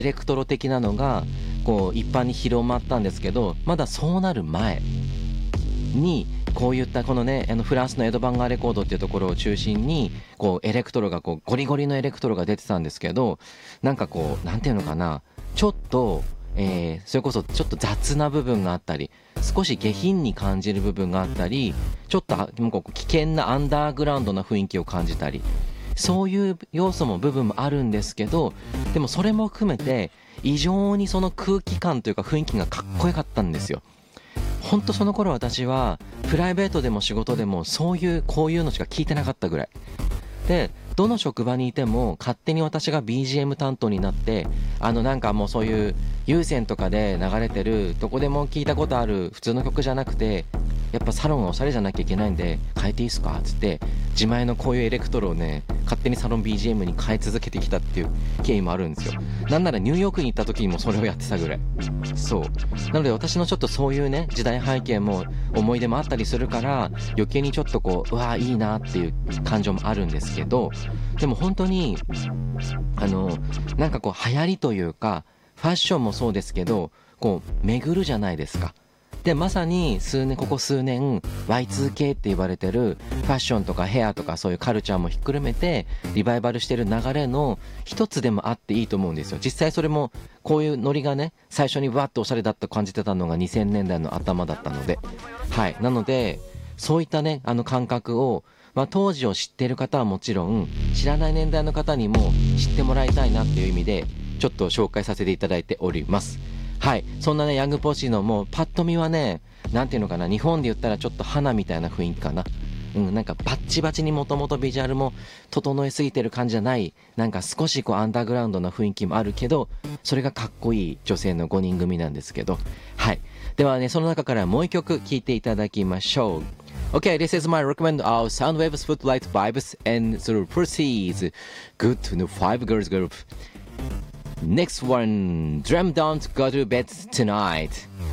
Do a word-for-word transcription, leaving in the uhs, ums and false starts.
エレクトロ的なのがこう一般に広まったんですけど、まだそうなる前にこういったこのね、あのフランスのエドバンガーレコードっていうところを中心にこうエレクトロがこうゴリゴリのエレクトロが出てたんですけど、なんかこうなんていうのかな、ちょっと、えーそれこそちょっと雑な部分があったり、少し下品に感じる部分があったり、ちょっとあもうこう危険なアンダーグラウンドな雰囲気を感じたり、そういう要素も部分もあるんですけど、でもそれも含めて異常にその空気感というか雰囲気がかっこよかったんですよ。ほんとその頃私はプライベートでも仕事でもそういうこういうのしか聞いてなかったぐらいで、どの職場にいても勝手に私が ビージーエム 担当になって、あのなんかもうそういう有線とかで流れてるどこでも聞いたことある普通の曲じゃなくて、やっぱサロンがおしゃれじゃなきゃいけないんで変えていいっすかっつって自前のこういうエレクトロをね勝手にサロン ビージーエム に変え続けてきたっていう経緯もあるんですよ。なんならニューヨークに行った時にもそれをやってたぐらい。そうなので私のちょっとそういうね時代背景も思い出もあったりするから余計にちょっとこううわーいいなっていう感情もあるんですけど、でも本当にあのなんかこう流行りというかファッションもそうですけどこう巡るじゃないですか。でまさに数年ここ数年 ワイツーケー って言われてるファッションとかヘアとかそういうカルチャーもひっくるめてリバイバルしてる流れの一つでもあっていいと思うんですよ。実際それもこういうノリがね最初にわっとおしゃれだった感じてたのがにせんねんだいの頭だったので、はいなのでそういったねあの感覚を、まあ、当時を知っている方はもちろん知らない年代の方にも知ってもらいたいなっていう意味でちょっと紹介させていただいております。はい、そんなねヤングポッシーのもうパッと見はね、なんていうのかな、日本で言ったらちょっと花みたいな雰囲気かな。うん、なんかバッチバチにもともとビジュアルも整えすぎてる感じじゃない、なんか少しこうアンダーグラウンドな雰囲気もあるけど、それがかっこいい女性のごにん組なんですけど、はい。ではね、その中からもう一曲聴いていただきましょう。Okay, this is my recommend of Soundwaves Footlight Vibes and the proceeds. Good to know five girls group. Next one, Dream Don't Go to Bed Tonight.